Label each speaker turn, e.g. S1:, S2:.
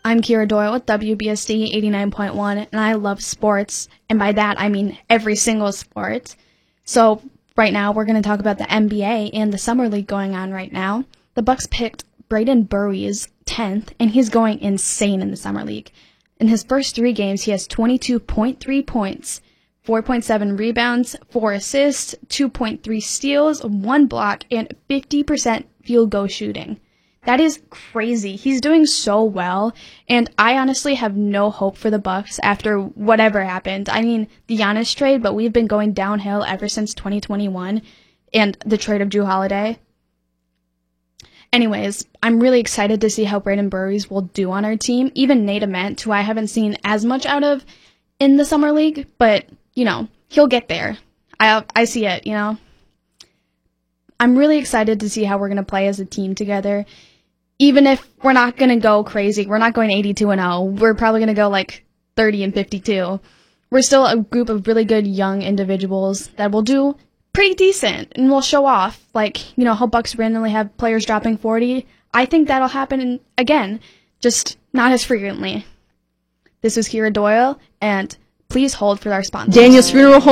S1: I'm Kira Doyle with WBSD 89.1, and I love sports, and by that I mean every single sport. So right now we're going to talk about the NBA and the Summer League going on right now. The Bucks picked Braden Burries 10th, and he's going insane in the Summer League. In his first 3 games, he has 22.3 points, 4.7 rebounds, 4 assists, 2.3 steals, 1 block, and 50% field goal shooting. That is crazy. He's doing so well, and I honestly have no hope for the Bucks after whatever happened. I mean, the Giannis trade, but we've been going downhill ever since 2021, and the trade of Jrue Holiday. Anyways, I'm really excited to see how Braden Burries will do on our team. Even Nate Ament, who I haven't seen as much out of in the Summer League, but, he'll get there. I see it, I'm really excited to see how we're going to play as a team together. Even if we're not going to go crazy, we're not going 82-0. We're probably going to go like 30-52. We're still a group of really good young individuals that will do pretty decent and we'll show off. Like, how Bucks randomly have players dropping 40. I think that'll happen again, just not as frequently. This was Kira Doyle, and please hold for our sponsor.
S2: Daniel's Funeral Home.